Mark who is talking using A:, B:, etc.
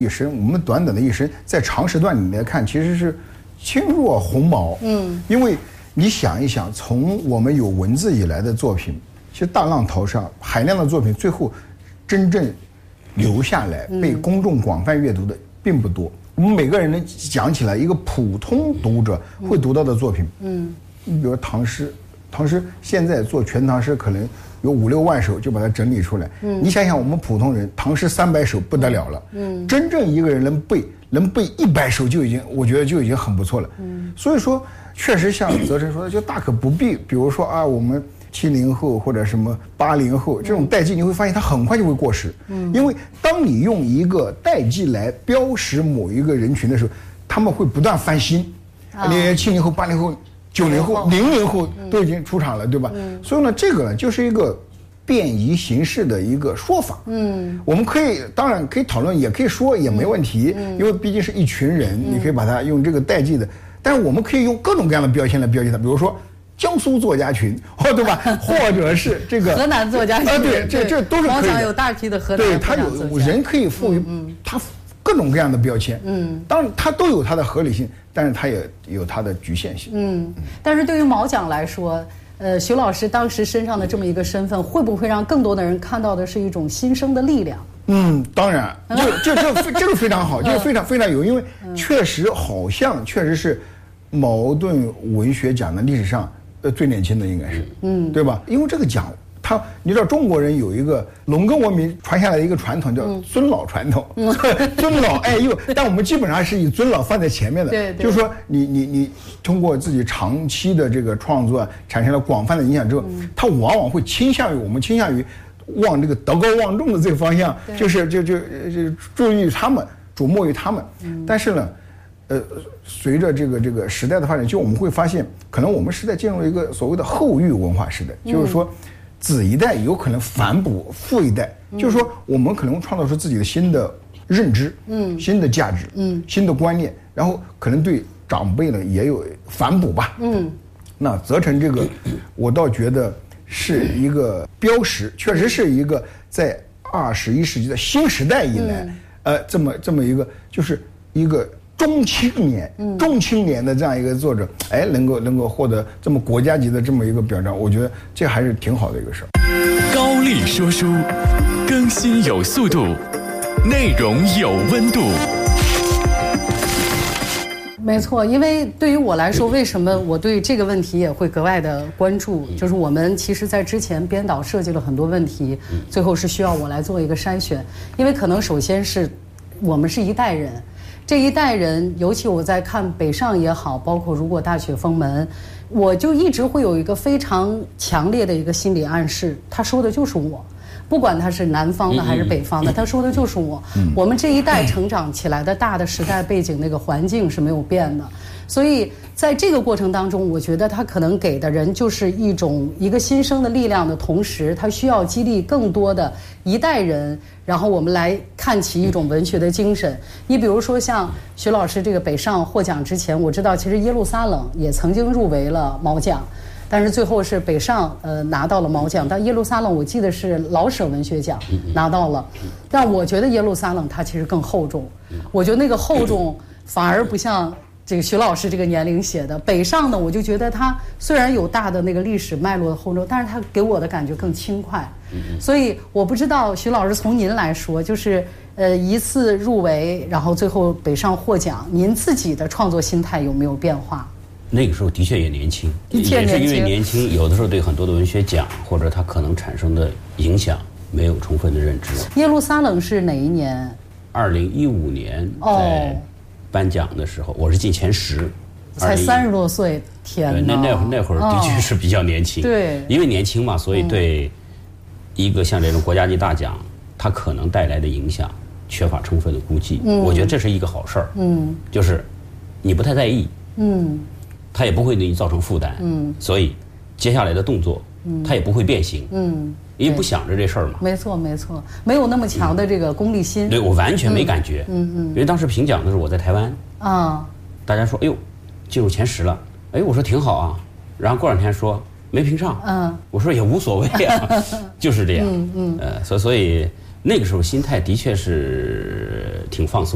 A: 一生，我们短短的一生，在长时段里来看，其实是轻若鸿毛。因为你想一想，从我们有文字以来的作品，其实大浪淘沙，海量的作品，最后真正留下来被公众广泛阅读的并不多。我们每个人能讲起来一个普通读者会读到的作品，你比如唐诗，唐诗现在做全唐诗可能有5、6万首就把它整理出来。你想想我们普通人，唐诗300首不得了了。真正一个人能背100首就已经，我觉得就已经很不错了。所以说，确实像泽成说的，就大可不必。比如说啊，我们70后或者什么80后这种代际，你会发现它很快就会过时。因为当你用一个代际来标识某一个人群的时候，他们会不断翻新。你70后、80后、90后、00后都已经出场了，对吧？所以呢，这个呢就是一个便宜形式的一个说法。我们当然可以讨论，也可以说，也没问题。因为毕竟是一群人，你可以把它用这个代际的，但是我们可以用各种各样的标签来标记它，比如说江苏作家群，对吧？或者是这个
B: 河南作家群，
A: 对，这都是可以的。
B: 毛讲有大批的河南作家，
A: 对，他有人可以赋予他各种各样的标签。当然他都有它的合理性，但是他也有它的局限性。
B: 但是对于毛讲来说，徐老师当时身上的这么一个身份，会不会让更多的人看到的是一种新生的力量？
A: 当然，这个非常好，这个非常非常有，因为确实是茅盾文学奖的历史上最年轻的，应该是，对吧？因为这个奖，你知道中国人有一个农耕文明传下来的一个传统，叫尊老传统，尊老爱幼，但我们基本上是以尊老放在前面的。
B: 对，
A: 就是说你通过自己长期的这个创作产生了广泛的影响之后，它往往会倾向于往这个德高望重的这个方向，就是注意他们，瞩目于他们。但是呢，随着这个时代的发展，就我们会发现，可能我们时代进入了一个所谓的后育文化时代，就是说子一代有可能反哺父一代，就是说我们可能创造出自己的新的认知，新的价值，新的观念，然后可能对长辈呢也有反哺吧。那泽成这个，我倒觉得是一个标识，确实是一个在21世纪的新时代以来，这么一个就是一个中青年的这样一个作者，能够获得这么国家级的这么一个表彰，我觉得这还是挺好的一个事儿。
C: 高力说书，更新有速度，内容有温度。
B: 没错，因为对于我来说，为什么我对这个问题也会格外的关注？就是我们其实在之前编导设计了很多问题，最后是需要我来做一个筛选，因为可能首先是我们是一代人。这一代人，尤其我在看北上也好，包括如果大雪封门，我就一直会有一个非常强烈的一个心理暗示，他说的就是我，不管他是南方的还是北方的，他说的就是我。我们这一代成长起来的大的时代背景那个环境是没有变的，所以在这个过程当中，我觉得他可能给的人就是一个新生的力量的同时，他需要激励更多的一代人，然后我们来看齐一种文学的精神。你比如说像徐老师这个北上获奖之前，我知道其实耶路撒冷也曾经入围了毛奖，但是最后是北上拿到了毛奖，但耶路撒冷我记得是老舍文学奖拿到了，但我觉得耶路撒冷它其实更厚重，我觉得那个厚重反而不像这个徐老师这个年龄写的。北上呢，我就觉得他虽然有大的那个历史脉络的厚重，但是他给我的感觉更轻快。所以我不知道徐老师从您来说，就是一次入围，然后最后北上获奖，您自己的创作心态有没有变化？
D: 那个时候的确也年轻，也是因为年轻，有的时候对很多的文学奖或者它可能产生的影响没有充分的认知。
B: 耶路撒冷是哪一年
D: ？2015年在颁奖的时候，我是进前10，
B: 才30多岁，天哪！
D: 那会儿的确是比较年轻，
B: 对，
D: 因为年轻嘛，所以对一个像这种国家级大奖，它可能带来的影响缺乏充分的估计。我觉得这是一个好事儿，就是你不太在意，它也不会对你造成负担，所以接下来的动作，它也不会变形，因为不想着这事儿嘛。
B: 没错，没有那么强的这个功利心。
D: 对，我完全没感觉。因为当时评奖的时候我在台湾啊，大家说哎呦进入前10了，哎我说挺好啊，然后过2天说没评上，我说也无所谓啊，就是这样，所以那个时候心态的确是挺放松。